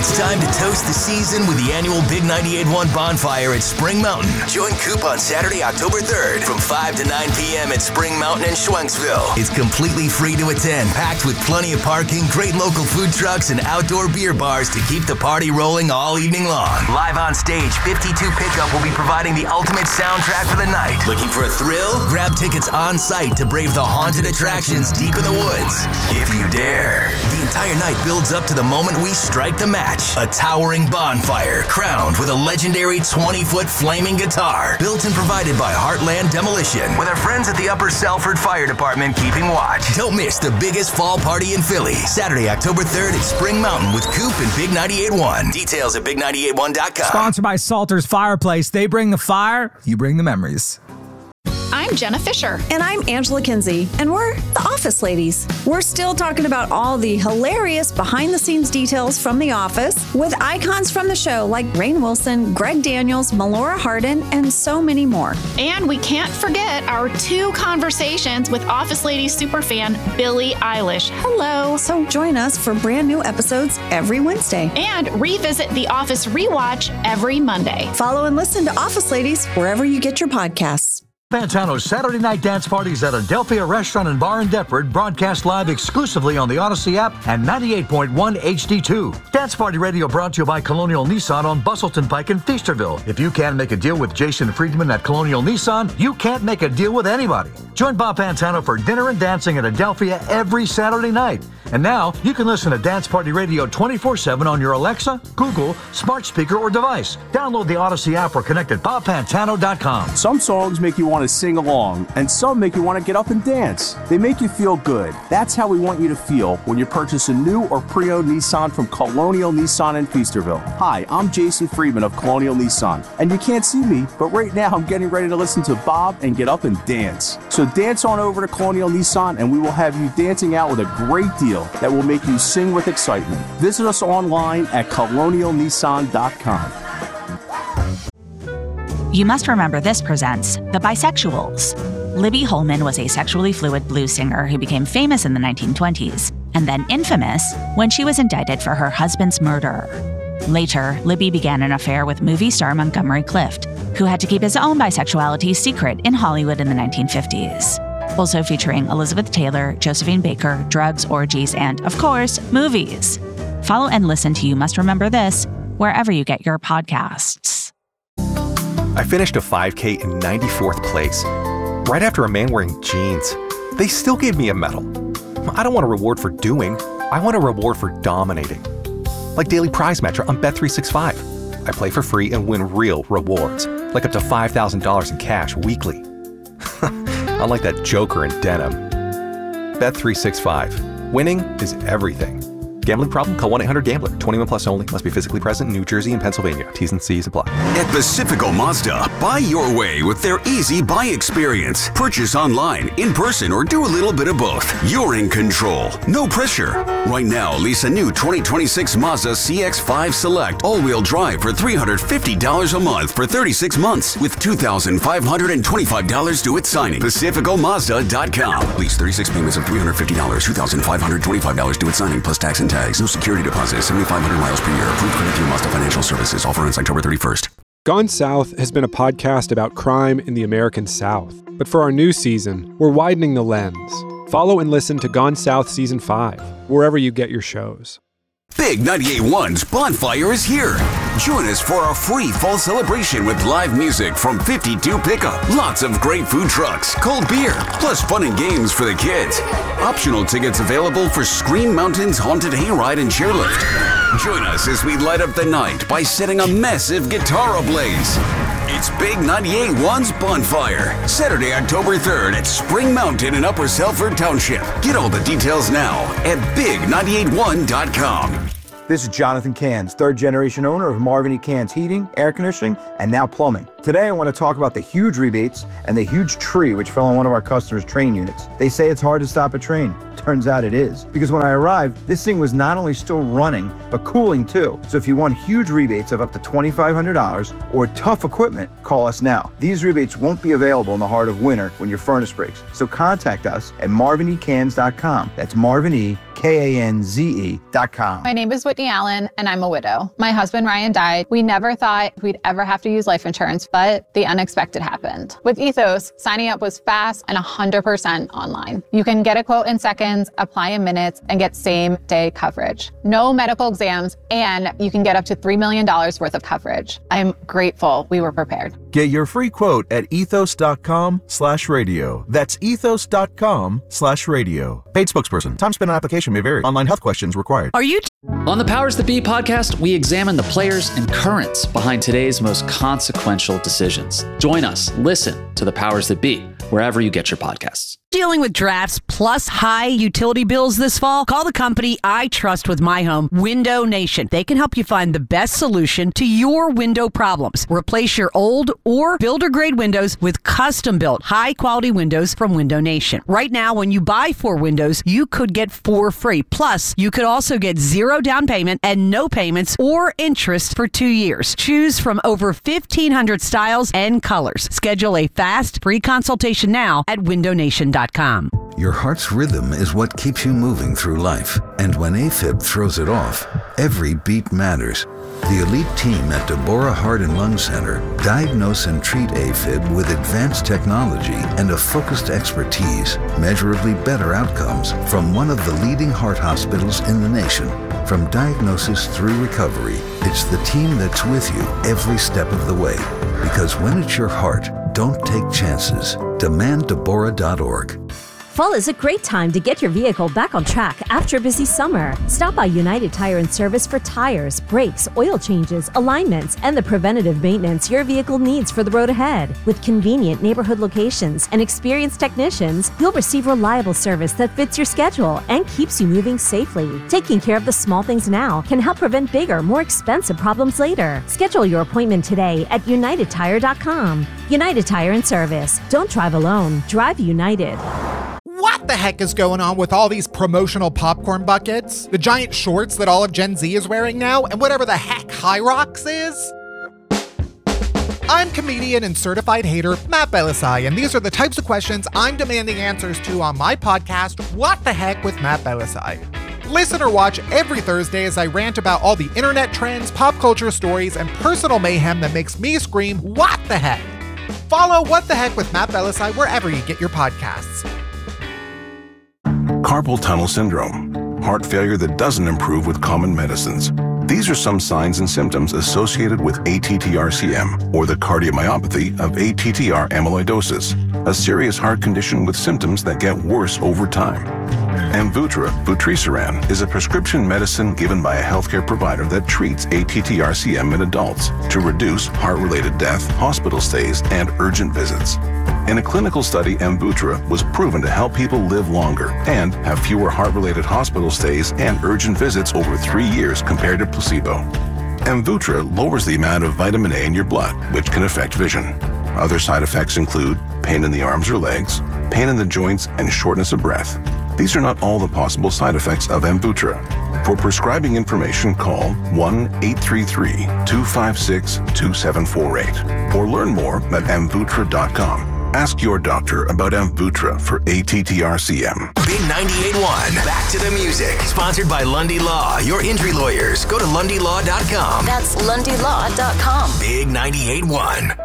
It's time to toast the season with the annual Big 98.1 Bonfire at Spring Mountain. Join Coop on Saturday, October 3rd from 5 to 9 p.m. at Spring Mountain in Schwenksville. It's completely free to attend, packed with plenty of parking, great local food trucks, and outdoor beer bars to keep the party rolling all evening long. Live on stage, 52 Pickup will be providing the ultimate soundtrack for the night. Looking for a thrill? Grab tickets on site to brave the haunted attractions deep in the woods, if you dare. The entire night builds up to the moment we strike the match. A towering bonfire crowned with a legendary 20-foot flaming guitar, built and provided by Heartland Demolition, with our friends at the Upper Selford Fire Department keeping watch. Don't miss the biggest fall party in Philly, Saturday, October 3rd at Spring Mountain with Coop and Big 98.1. Details at big981.com. Sponsored by Salter's Fireplace. They bring the fire, you bring the memories. I'm Jenna Fisher. And I'm Angela Kinsey. And we're the Office Ladies. We're still talking about all the hilarious behind-the-scenes details from The Office with icons from the show like Rainn Wilson, Greg Daniels, Melora Hardin, and so many more. And we can't forget our 2 conversations with Office Ladies superfan Billie Eilish. Hello. So join us for brand new episodes every Wednesday. And revisit The Office Rewatch every Monday. Follow and listen to Office Ladies wherever you get your podcasts. Pantano's Saturday night dance parties at Adelphia Restaurant and Bar in Deptford broadcast live exclusively on the Odyssey app and 98.1 HD2. Dance Party Radio brought to you by Colonial Nissan on Bustleton Pike in Feasterville. If you can't make a deal with Jason Friedman at Colonial Nissan, you can't make a deal with anybody. Join Bob Pantano for dinner and dancing at Adelphia every Saturday night. And now you can listen to Dance Party Radio 24/7 on your Alexa, Google, smart speaker, or device. Download the Odyssey app or connect at bobpantano.com. Some songs make you want to sing along, and some make you want to get up and dance. They make you feel good. That's how we want you to feel when you purchase a new or pre-owned Nissan from Colonial Nissan in Feasterville. Hi, I'm Jason Friedman of Colonial Nissan, and you can't see me, but right now I'm getting ready to listen to Bob and get up and dance. So dance on over to Colonial Nissan, and we will have you dancing out with a great deal that will make you sing with excitement. Visit us online at colonialnissan.com. You Must Remember This presents The Bisexuals. Libby Holman was a sexually fluid blues singer who became famous in the 1920s, and then infamous when she was indicted for her husband's murder. Later, Libby began an affair with movie star Montgomery Clift, who had to keep his own bisexuality secret in Hollywood in the 1950s. Also featuring Elizabeth Taylor, Josephine Baker, drugs, orgies, and, of course, movies. Follow and listen to You Must Remember This wherever you get your podcasts. I finished a 5K in 94th place, right after a man wearing jeans. They still gave me a medal. I don't want a reward for doing, I want a reward for dominating. Like Daily Prize Match on Bet365. I play for free and win real rewards, like up to $5,000 in cash weekly. Unlike that joker in denim. Bet365. Winning is everything. Gambling problem? Call 1-800-GAMBLER. 21 plus only. Must be physically present in New Jersey and Pennsylvania. T's and C's apply. At Pacifico Mazda, buy your way with their easy buy experience. Purchase online, in person, or do a little bit of both. You're in control. No pressure. Right now, lease a new 2026 Mazda CX-5 Select all-wheel drive for $350 a month for 36 months with $2,525 due at signing. PacificoMazda.com. Lease 36 payments of $350, $2,525 due at signing plus tax and tags. No security deposit. 7,500 miles per year. Approved credit through Mazda Financial Services. Offer ends October 31st. Gone South has been a podcast about crime in the American South. But for our new season, we're widening the lens. Follow and listen to Gone South Season 5, wherever you get your shows. Big 98.1's Bonfire is here. Join us for our free fall celebration with live music from 52 Pickup. Lots of great food trucks, cold beer, plus fun and games for the kids. Optional tickets available for Scream Mountain's Haunted Hayride and Chairlift. Join us as we light up the night by setting a massive guitar ablaze. It's Big 98.1's Bonfire, Saturday, October 3rd at Spring Mountain in Upper Selford Township. Get all the details now at big981.com. This is Jonathan Cans, third-generation owner of Marvin E. Cans Heating, Air Conditioning, and now Plumbing. Today I want to talk about the huge rebates and the huge tree which fell on one of our customers' train units. They say it's hard to stop a train. Turns out it is. Because when I arrived, this thing was not only still running, but cooling too. So if you want huge rebates of up to $2,500 or tough equipment, call us now. These rebates won't be available in the heart of winter when your furnace breaks. So contact us at marvinecans.com. That's marvinecans.com. KANZE.com. My name is Whitney Allen, and I'm a widow. My husband, Ryan, died. We never thought we'd ever have to use life insurance, but the unexpected happened. With Ethos, signing up was fast and 100% online. You can get a quote in seconds, apply in minutes, and get same-day coverage. No medical exams, and you can get up to $3 million worth of coverage. I'm grateful we were prepared. Get your free quote at ethos.com/radio. That's ethos.com/radio. Paid spokesperson. Time spent on application may vary. Online health questions required. Are you on the Powers That Be podcast, we examine the players and currents behind today's most consequential decisions. Join us. Listen to the Powers That Be wherever you get your podcasts. Dealing with drafts plus high utility bills this fall? Call the company I trust with my home, Window Nation. They can help you find the best solution to your window problems. Replace your old or builder-grade windows with custom-built, high-quality windows from Window Nation. Right now, when you buy 4 windows, you could get 4 free. Plus, you could also get 0 down payment and no payments or interest for 2 years. Choose from over 1,500 styles and colors. Schedule a fast, free consultation now at windownation.com. Your heart's rhythm is what keeps you moving through life. And when AFib throws it off, every beat matters. The elite team at Deborah Heart and Lung Center diagnose and treat AFib with advanced technology and a focused expertise, measurably better outcomes from one of the leading heart hospitals in the nation. From diagnosis through recovery, it's the team that's with you every step of the way. Because when it's your heart, don't take chances. DemandDeborah.org. Fall is a great time to get your vehicle back on track after a busy summer. Stop by United Tire and Service for tires, brakes, oil changes, alignments, and the preventative maintenance your vehicle needs for the road ahead. With convenient neighborhood locations and experienced technicians, you'll receive reliable service that fits your schedule and keeps you moving safely. Taking care of the small things now can help prevent bigger, more expensive problems later. Schedule your appointment today at UnitedTire.com. United Tire and Service. Don't drive alone. Drive United. What the heck is going on with all these promotional popcorn buckets? The giant shorts that all of Gen Z is wearing now, and whatever the heck High Rocks is? I'm comedian and certified hater Matt Belisai, and these are the types of questions I'm demanding answers to on my podcast, What the Heck with Matt Belisai. Listen or watch every Thursday as I rant about all the internet trends, pop culture stories, and personal mayhem that makes me scream, what the heck? Follow What the Heck with Matt Belisai wherever you get your podcasts. Carpal tunnel syndrome, heart failure that doesn't improve with common medicines. These are some signs and symptoms associated with ATTR-CM, or the cardiomyopathy of ATTR amyloidosis, a serious heart condition with symptoms that get worse over time. Amvuttra, vutrisiran, is a prescription medicine given by a healthcare provider that treats ATTR-CM in adults to reduce heart-related death, hospital stays, and urgent visits. In a clinical study, Amvuttra was proven to help people live longer and have fewer heart-related hospital stays and urgent visits over 3 years compared to placebo. Amvuttra lowers the amount of vitamin A in your blood, which can affect vision. Other side effects include pain in the arms or legs, pain in the joints, and shortness of breath. These are not all the possible side effects of Amvuttra. For prescribing information, call 1-833-256-2748 or learn more at amvuttra.com. Ask your doctor about Amvuttra for ATTR-CM. Big 98.1. Back to the music. Sponsored by Lundy Law, your injury lawyers. Go to LundyLaw.com. That's LundyLaw.com. Big 98.1.